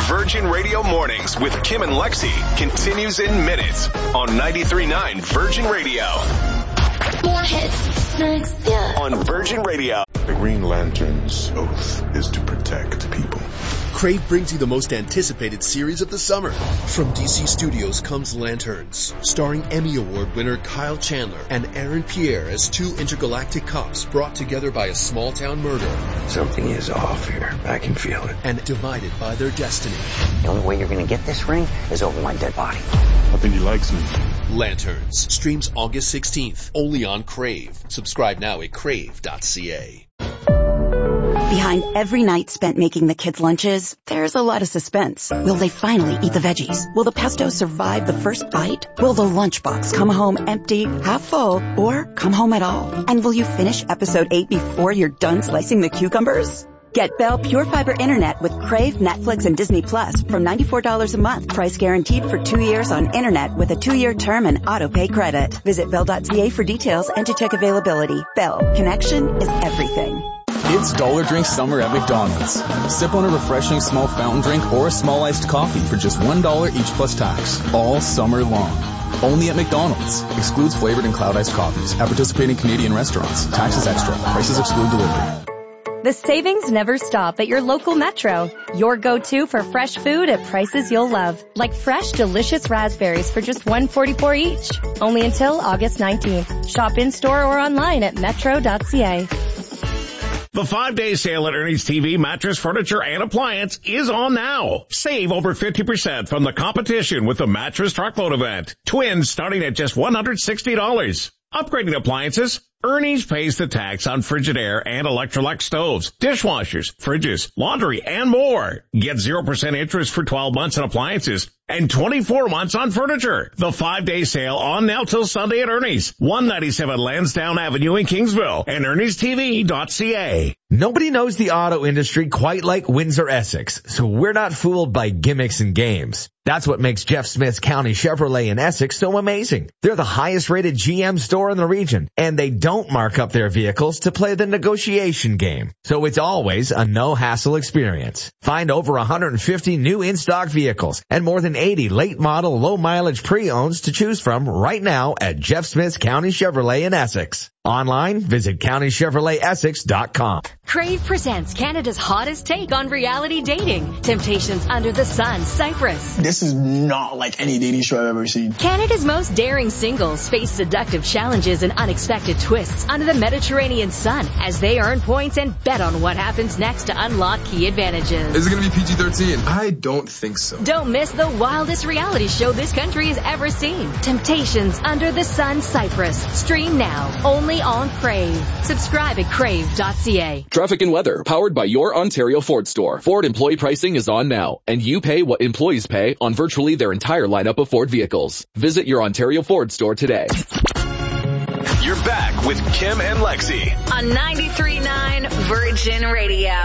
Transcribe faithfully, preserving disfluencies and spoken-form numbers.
Virgin Radio Mornings with Kim and Lexi continues in minutes on ninety-three point nine Virgin Radio. More hits. Next. Yeah. On Virgin Radio. The Green Lantern's oath is to protect people. Crave brings you the most anticipated series of the summer. From D C Studios comes Lanterns, starring Emmy Award winner Kyle Chandler and Aaron Pierre as two intergalactic cops brought together by a small-town murder. Something is off here. I can feel it. And divided by their destiny. The only way you're going to get this ring is over my dead body. I think he likes me. Lanterns streams August sixteenth, only on Crave. Subscribe now at crave dot c a. Behind every night spent making the kids' lunches, there's a lot of suspense. Will they finally eat the veggies? Will the pesto survive the first bite? Will the lunchbox come home empty, half full, or come home at all? And will you finish episode eight before you're done slicing the cucumbers? Get Bell Pure Fiber Internet with Crave, Netflix, and Disney Plus from ninety-four dollars a month. Price guaranteed for two years on Internet with a two-year term and auto-pay credit. Visit bell dot c a for details and to check availability. Bell. Connection is everything. It's Dollar Drink Summer at McDonald's. Sip on a refreshing small fountain drink or a small iced coffee for just one dollar each plus tax. All summer long. Only at McDonald's. Excludes flavored and cloud iced coffees at participating Canadian restaurants. Taxes extra. Prices exclude delivery. The savings never stop at your local Metro. Your go-to for fresh food at prices you'll love. Like fresh, delicious raspberries for just one dollar and forty-four cents each. Only until August nineteenth. Shop in-store or online at metro dot c a. The five-day sale at Ernie's T V, mattress, furniture, and appliance is on now. Save over fifty percent from the competition with the Mattress Truckload event. Twins starting at just one hundred sixty dollars. Upgrading appliances, Ernie's pays the tax on Frigidaire and Electrolux stoves, dishwashers, fridges, laundry, and more. Get zero percent interest for twelve months on appliances and twenty-four months on furniture. The five-day sale on now till Sunday at Ernie's, one ninety-seven Lansdowne Avenue in Kingsville, and ernie's t v dot c a. Nobody knows the auto industry quite like Windsor Essex, so we're not fooled by gimmicks and games. That's what makes Jeff Smith's County Chevrolet in Essex so amazing. They're the highest rated G M store in the region, and they don't mark up their vehicles to play the negotiation game. So it's always a no-hassle experience. Find over one hundred fifty new in-stock vehicles and more than eighty late-model, low-mileage pre-owns to choose from right now at Jeff Smith's County Chevrolet in Essex. Online, visit county chevrolet essex dot com. Crave presents Canada's hottest take on reality dating. Temptations Under the Sun, Cyprus. This is not like any dating show I've ever seen. Canada's most daring singles face seductive challenges and unexpected twists under the Mediterranean sun as they earn points and bet on what happens next to unlock key advantages. Is it going to be P G thirteen? I don't think so. Don't miss the wildest reality show this country has ever seen. Temptations Under the Sun, Cyprus. Stream now, only on Crave. Subscribe at crave dot c a. Traffic and weather, powered by your Ontario Ford store. Ford employee pricing is on now, and you pay what employees pay on virtually their entire lineup of Ford vehicles. Visit your Ontario Ford store today. You're back with Kim and Lexi on ninety-three point nine Virgin Radio.